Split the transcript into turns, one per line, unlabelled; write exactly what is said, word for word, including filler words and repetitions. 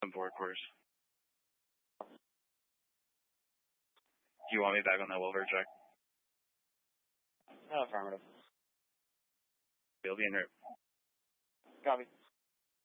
On board course. Do you want me back on that welfare check?
No, affirmative.
You'll be in route.
Copy.